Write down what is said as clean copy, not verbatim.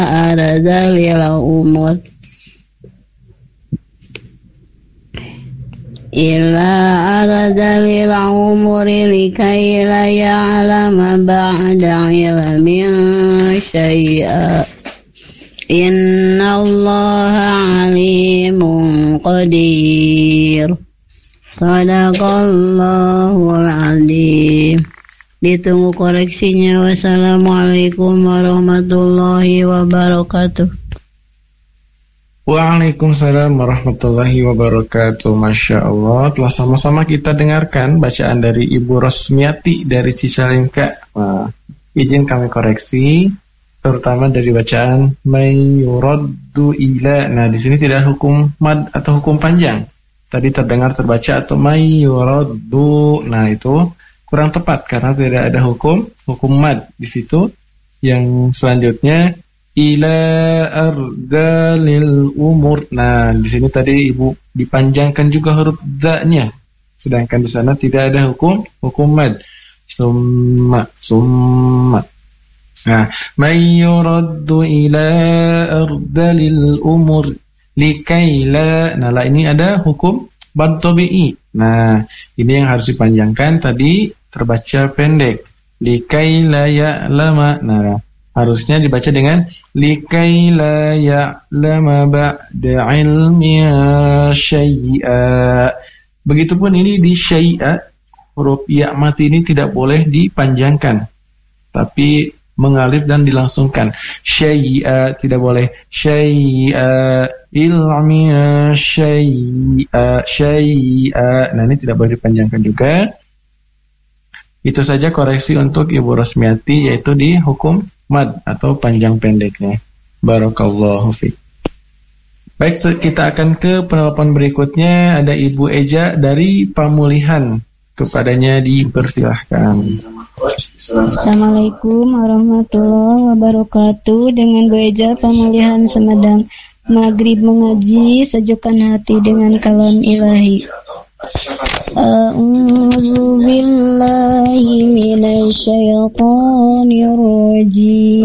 arzalil umur ila arzalil umuri likai la ya'lama ba'da ilmin syai'a innallaha alimun qadir. Sadaqallahul azim. Ditunggu koreksinya. Wassalamualaikum warahmatullahi wabarakatuh. Waalaikumsalam warahmatullahi wabarakatuh. Masya Allah, telah sama-sama kita dengarkan bacaan dari Ibu Rosmiati dari Cicalengka. Izin kami koreksi, terutama dari bacaan mayuraddu ila. Nah, di sini tidak ada hukum mad atau hukum panjang. Tadi terdengar terbaca atau mayuraddu. Nah, itu kurang tepat karena tidak ada hukum mad di situ. Yang selanjutnya ila ardalil umur. Nah, di sini tadi Ibu dipanjangkan juga huruf da-nya. Sedangkan di sana tidak ada hukum mad. Summa. Nah, mayuraddu ila ardalil umur likaila. Nah, lah ini ada hukum mad tabi'i. Nah, ini yang harus dipanjangkan, tadi terbaca pendek. Likaila ya'lama. Nah, harusnya dibaca dengan likaila ya'lama ba'da ilmi syai'a. Begitupun ini di syai'a, huruf ya mati ini tidak boleh dipanjangkan, tapi mengalir dan dilangsungkan. Syai'a tidak boleh. Syai'a ilmi syai'a. Nah, ini tidak boleh dipanjangkan juga. Itu saja koreksi untuk Ibu Rosmiati, yaitu di hukum mad atau panjang pendeknya. Barakallahu fiik. Baik, kita akan ke penelpon berikutnya. Ada Ibu Eja dari Pamulihan. Kepadanya dipersilahkan. Assalamualaikum warahmatullahi wabarakatuh. Dengan Bu Eja Pamulihan Semedang. Maghrib mengaji, sejukkan hati dengan kalam ilahi. A'udzu billahi minasy syaithanir rajim.